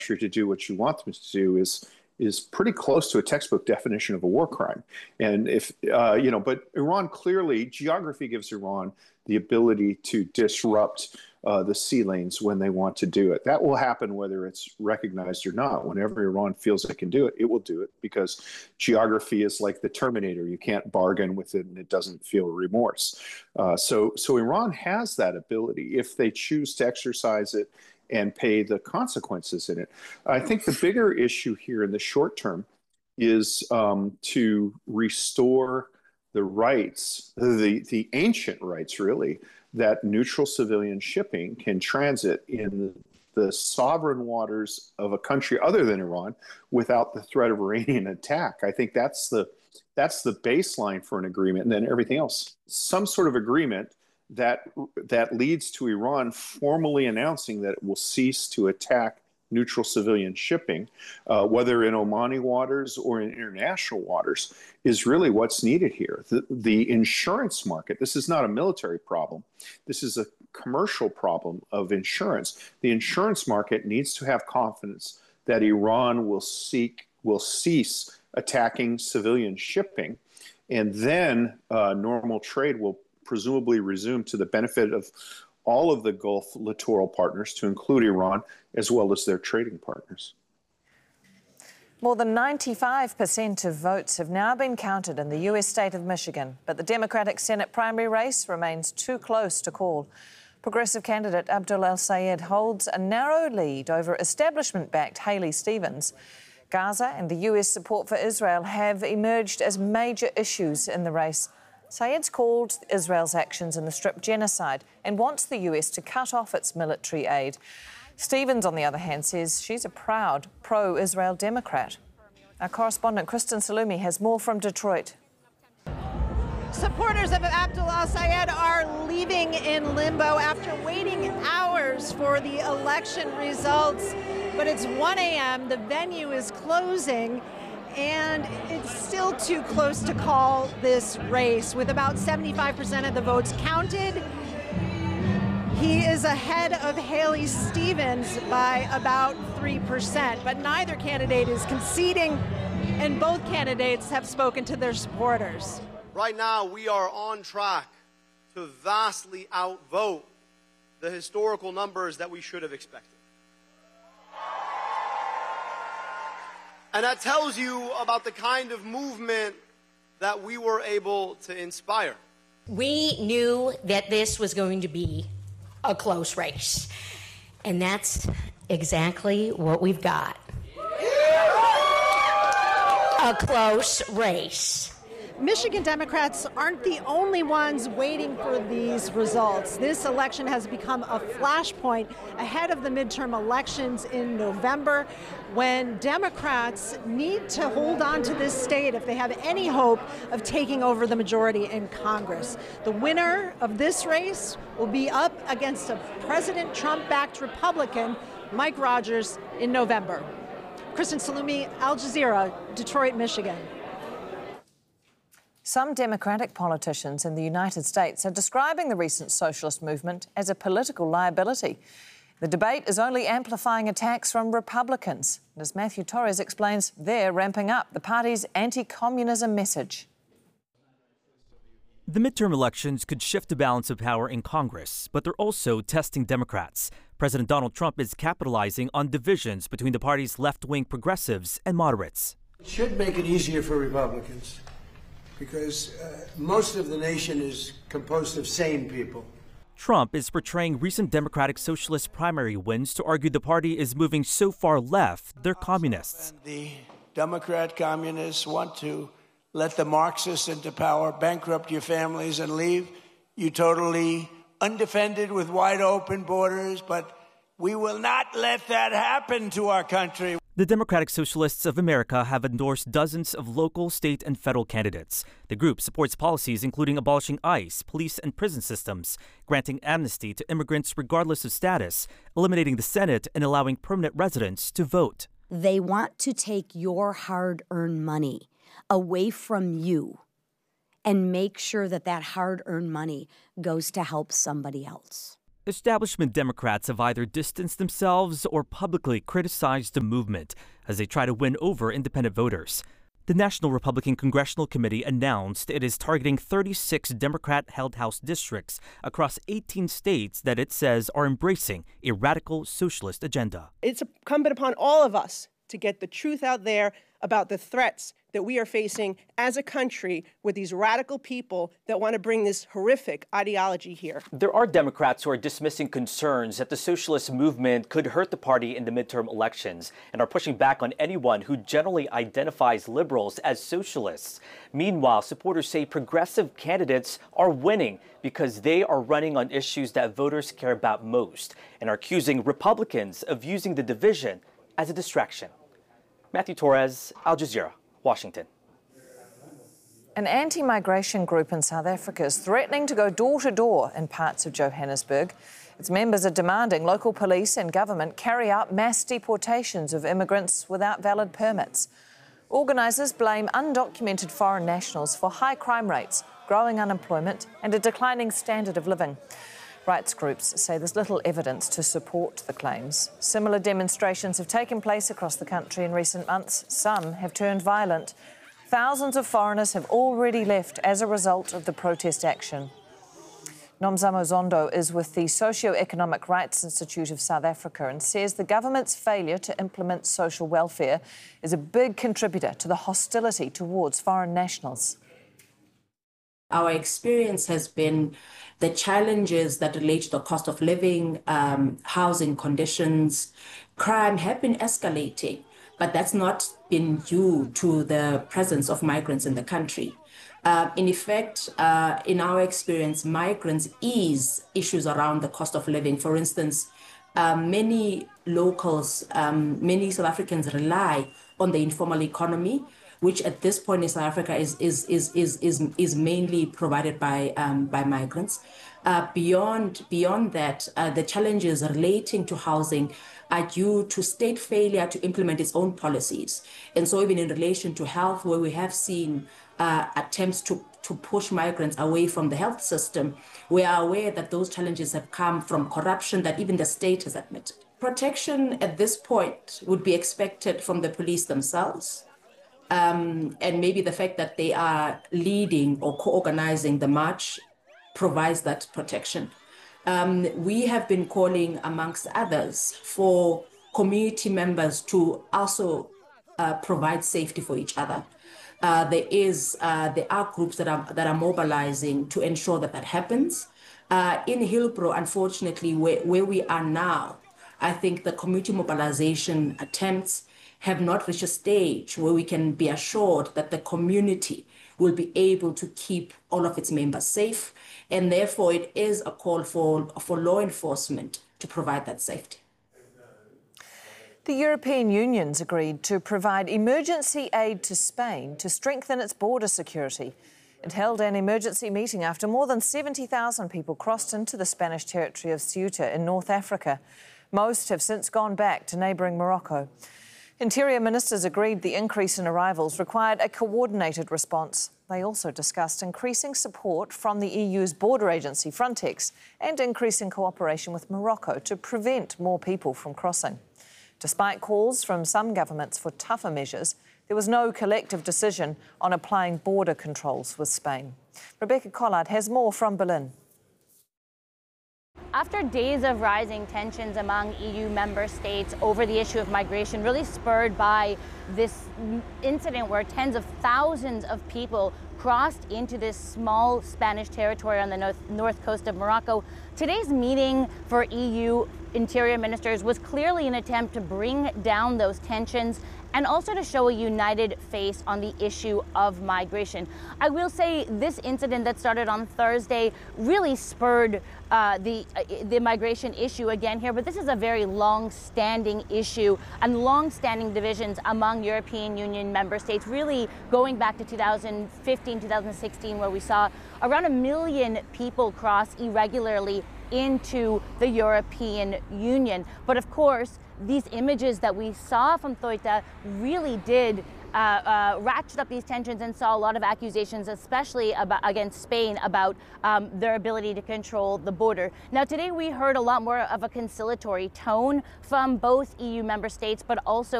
to do what you want them to do is pretty close to a textbook definition of a war crime. And if, but Iran clearly, geography gives Iran the ability to disrupt the sea lanes when they want to do it. That will happen whether it's recognized or not. Whenever Iran feels it can do it, it will do it because geography is like the Terminator. You can't bargain with it and it doesn't feel remorse. So Iran has that ability if they choose to exercise it and pay the consequences in it. I think the bigger issue here in the short term is to restore the rights, the ancient rights, really, that neutral civilian shipping can transit in the sovereign waters of a country other than Iran without the threat of Iranian attack. I think that's the baseline for an agreement, and then everything else, some sort of agreement that leads to Iran formally announcing that it will cease to attack neutral civilian shipping, whether in Omani waters or in international waters, is really what's needed here. The insurance market, this is not a military problem. This is a commercial problem of insurance. The insurance market needs to have confidence that Iran will cease attacking civilian shipping, and then normal trade will presumably resume to the benefit of all of the Gulf littoral partners, to include Iran, as well as their trading partners. More than 95% of votes have now been counted in the U.S. state of Michigan, but the Democratic Senate primary race remains too close to call. Progressive candidate Abdul El-Sayed holds a narrow lead over establishment-backed Haley Stevens. Gaza and the U.S. support for Israel have emerged as major issues in the race. Sayed's called Israel's actions in the Strip genocide and wants the US to cut off its military aid. Stevens, on the other hand, says she's a proud pro-Israel Democrat. Our correspondent Kristen Salumi has more from Detroit. Supporters of Abdul El-Sayed are leaving in limbo after waiting hours for the election results. But it's 1 a.m., the venue is closing, and it's still too close to call this race. With about 75% of the votes counted, he is ahead of Haley Stevens by about 3%. But neither candidate is conceding, and both candidates have spoken to their supporters. Right now, we are on track to vastly outvote the historical numbers that we should have expected. And that tells you about the kind of movement that we were able to inspire. We knew that this was going to be a close race, and that's exactly what we've got. A close race. Michigan Democrats aren't the only ones waiting for these results. This election has become a flashpoint ahead of the midterm elections in November, when Democrats need to hold on to this state if they have any hope of taking over the majority in Congress. The winner of this race will be up against a President Trump-backed Republican, Mike Rogers, in November. Kristen Salumi, Al Jazeera, Detroit, Michigan. Some Democratic politicians in the United States are describing the recent socialist movement as a political liability. The debate is only amplifying attacks from Republicans. As Matthew Torres explains, they're ramping up the party's anti-communism message. The midterm elections could shift the balance of power in Congress, but they're also testing Democrats. President Donald Trump is capitalizing on divisions between the party's left-wing progressives and moderates. It should make it easier for Republicans, because most of the nation is composed of sane people. Trump is portraying recent Democratic Socialist primary wins to argue the party is moving so far left, they're communists. And the Democrat communists want to let the Marxists into power, bankrupt your families, and leave you totally undefended with wide open borders. But we will not let that happen to our country. The Democratic Socialists of America have endorsed dozens of local, state, and federal candidates. The group supports policies including abolishing ICE, police and prison systems, granting amnesty to immigrants regardless of status, eliminating the Senate, and allowing permanent residents to vote. They want to take your hard-earned money away from you and make sure that that hard-earned money goes to help somebody else. Establishment Democrats have either distanced themselves or publicly criticized the movement as they try to win over independent voters. The National Republican Congressional Committee announced it is targeting 36 Democrat-held House districts across 18 states that it says are embracing a radical socialist agenda. It's incumbent upon all of us to get the truth out there about the threats that we are facing as a country with these radical people that want to bring this horrific ideology here. There are Democrats who are dismissing concerns that the socialist movement could hurt the party in the midterm elections and are pushing back on anyone who generally identifies liberals as socialists. Meanwhile, supporters say progressive candidates are winning because they are running on issues that voters care about most and are accusing Republicans of using the division as a distraction. Matthew Torres, Al Jazeera, Washington. An anti-migration group in South Africa is threatening to go door to door in parts of Johannesburg. Its members are demanding local police and government carry out mass deportations of immigrants without valid permits. Organisers blame undocumented foreign nationals for high crime rates, growing unemployment and a declining standard of living. Rights groups say there's little evidence to support the claims. Similar demonstrations have taken place across the country in recent months. Some have turned violent. Thousands of foreigners have already left as a result of the protest action. Nomzamo Zondo is with the Socio-Economic Rights Institute of South Africa and says the government's failure to implement social welfare is a big contributor to the hostility towards foreign nationals. Our experience has been the challenges that relate to the cost of living, housing conditions, crime have been escalating, but that's not been due to the presence of migrants in the country. In effect, in our experience, migrants ease issues around the cost of living. For instance, many locals, many South Africans rely on the informal economy, which at this point in South Africa is mainly provided by migrants. Beyond that, the challenges relating to housing are due to state failure to implement its own policies. And so even in relation to health, where we have seen attempts to push migrants away from the health system, we are aware that those challenges have come from corruption that even the state has admitted. Protection at this point would be expected from the police themselves. And maybe the fact that they are leading or co-organizing the march provides that protection. We have been calling, amongst others, for community members to also provide safety for each other. There are groups that are mobilizing to ensure that happens. In Hillbrow, unfortunately, where we are now, I think the community mobilization attempts have not reached a stage where we can be assured that the community will be able to keep all of its members safe. And therefore, it is a call for law enforcement to provide that safety. The European Union's agreed to provide emergency aid to Spain to strengthen its border security. It held an emergency meeting after more than 70,000 people crossed into the Spanish territory of Ceuta in North Africa. Most have since gone back to neighbouring Morocco. Interior ministers agreed the increase in arrivals required a coordinated response. They also discussed increasing support from the EU's border agency, Frontex, and increasing cooperation with Morocco to prevent more people from crossing. Despite calls from some governments for tougher measures, there was no collective decision on applying border controls with Spain. Rebecca Collard has more from Berlin. After days of rising tensions among EU member states over the issue of migration, really spurred by this incident where tens of thousands of people crossed into this small Spanish territory on the north coast of Morocco, today's meeting for EU interior ministers was clearly an attempt to bring down those tensions and also to show a united face on the issue of migration. I will say this incident that started on Thursday really spurred the migration issue again here, but this is a very long-standing issue and long-standing divisions among European Union member states, really going back to 2015, 2016, where we saw around 1 million people cross irregularly into the European Union. But of course, these images that we saw from Ceuta really did ratcheted up these tensions and saw a lot of accusations, especially against Spain, about their ability to control the border. Now, today we heard a lot more of a conciliatory tone from both EU member states, but also